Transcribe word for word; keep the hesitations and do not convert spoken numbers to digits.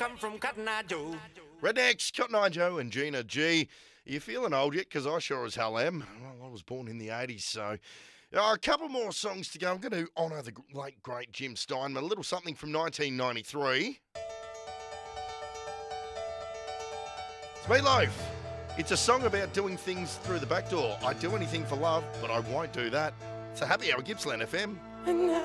come from Cotton Eye Joe. Rednecks, Cotton Eye Joe and Gina G. Are you feeling old yet? Because I sure as hell am. Well, I was born in the eighties, so... Uh, a couple more songs to go. I'm going to honour the late, great Jim Steinman. A little something from nineteen ninety-three. It's Meatloaf. It's a song about doing things through the back door. I'd do anything for love, but I won't do that. It's a happy hour, Gippsland F M.